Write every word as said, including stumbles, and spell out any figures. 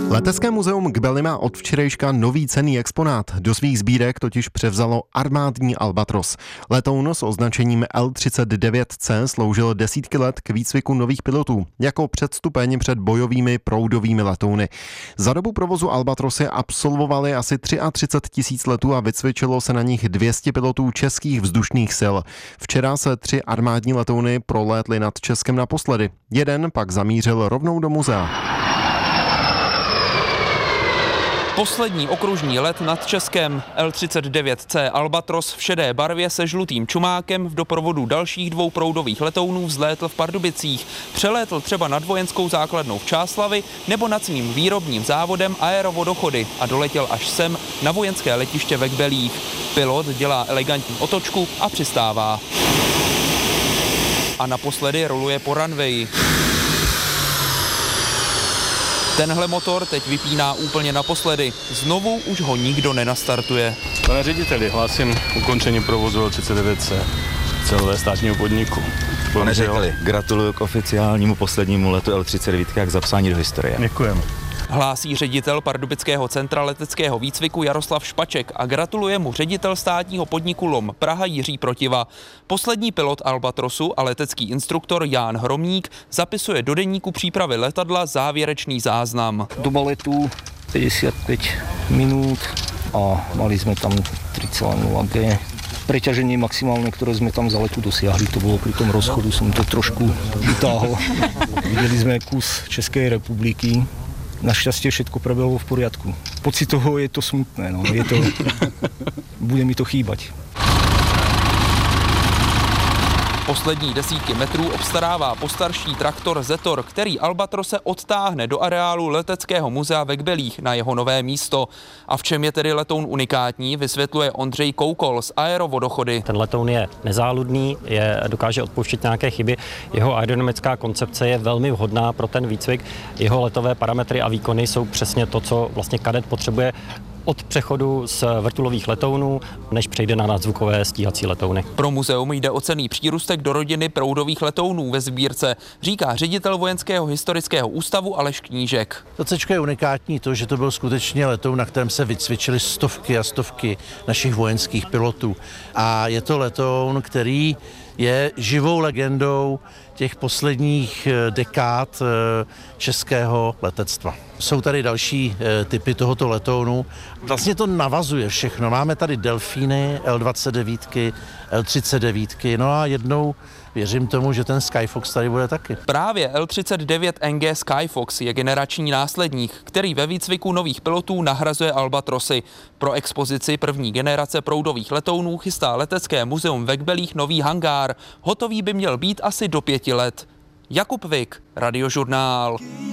Letecké muzeum Kbely má od včerejška nový cenný exponát. Do svých sbírek totiž převzalo armádní Albatros. Letoun s označením L třicet devět C sloužil desítky let k výcviku nových pilotů, jako předstupeň před bojovými proudovými letouny. Za dobu provozu Albatrosy absolvovali asi třicet tři tisíc letů a vycvičilo se na nich dvě stě pilotů českých vzdušných sil. Včera se tři armádní letouny prolétly nad Českem naposledy. Jeden pak zamířil rovnou do muzea. Poslední okružní let nad Českem. L třicet devět C Albatros v šedé barvě se žlutým čumákem v doprovodu dalších dvou proudových letounů vzlétl v Pardubicích. Přelétl třeba nad vojenskou základnou v Čáslavi nebo nad svým výrobním závodem Aerovodochody a doletěl až sem na vojenské letiště ve Kbelích. Pilot dělá elegantní otočku a přistává. A naposledy roluje po runwayi. Tenhle motor teď vypíná úplně naposledy. Znovu už ho nikdo nenastartuje. Pane řediteli, hlásím ukončení provozu L třicet devět C celé státního podniku. Pane řediteli, gratuluju k oficiálnímu poslednímu letu L třicet devět jak zapsání do historie. Děkujeme. Hlásí ředitel Pardubického centra leteckého výcviku Jaroslav Špaček a gratuluje mu ředitel státního podniku L O M Praha Jiří Protiva. Poslední pilot Albatrosu a letecký instruktor Ján Hromník zapisuje do deníku přípravy letadla závěrečný záznam. Doba letu päťdesiat päť minút a mali sme tam tri celé nula G. Preťaženie maximálne, ktoré sme tam za letu dosiahli, to bolo pri tom rozchodu, som to trošku vytáhol. Videli sme kus Českej republiky. Našťastie všetko prebehlo v poriadku. Pocitovo je to smutné, no. Je to, bude mi to chýbať. Poslední desítky metrů obstarává postarší traktor Zetor, který Albatrose odtáhne do areálu Leteckého muzea ve Kbelích na jeho nové místo. A v čem je tedy letoun unikátní, vysvětluje Ondřej Koukol z Aerovodochody. Ten letoun je nezáludný, je, dokáže odpouštět nějaké chyby. Jeho aerodynamická koncepce je velmi vhodná pro ten výcvik. Jeho letové parametry a výkony jsou přesně to, co vlastně kadet potřebuje od přechodu z vrtulových letounů, než přejde na nadzvukové stíhací letouny. Pro muzeum jde o cenný přírůstek do rodiny proudových letounů ve sbírce, říká ředitel Vojenského historického ústavu Aleš Knížek. To C je unikátní to, že to byl skutečně letoun, na kterém se vycvičily stovky a stovky našich vojenských pilotů. A je to letoun, který je živou legendou těch posledních dekád českého letectva. Jsou tady další typy tohoto letounu. Vlastně to navazuje všechno. Máme tady delfíny, L dvacet devět, L třicet devět, no a jednou věřím tomu, že ten Skyfox tady bude taky. Právě L třicet devět N G Skyfox je generační následník, který ve výcviku nových pilotů nahrazuje Albatrosy. Pro expozici první generace proudových letounů chystá Letecké muzeum ve Kbelích nový hangár. Hotový by měl být asi do pěti let. Jakub Vik, Radiožurnál.